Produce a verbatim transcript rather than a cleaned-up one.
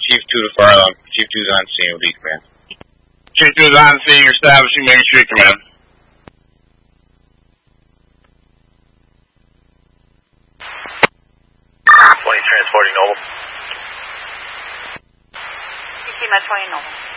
Chief two to fire alarm. Chief two is on scene with lead command. Chief two is on scene, you're establishing Main Street Command. twenty transporting Noble. C C, my twenty Noble.